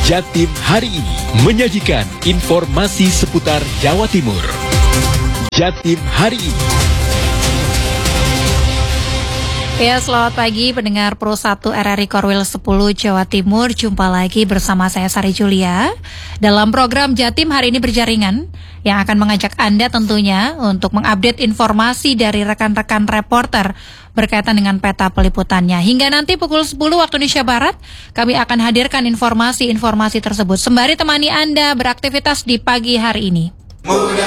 Jatim hari ini menyajikan informasi seputar Jawa Timur. Jatim hari ini. Ya, selamat pagi pendengar Pro 1 RRI Korwil 10 Jawa Timur. Jumpa lagi bersama saya Sari Julia dalam program Jatim hari ini berjaringan yang akan mengajak Anda tentunya untuk mengupdate informasi dari rekan-rekan reporter berkaitan dengan peta peliputannya. Hingga nanti pukul 10 waktu Indonesia Barat, kami akan hadirkan informasi-informasi tersebut sembari temani Anda beraktivitas di pagi hari ini. Muda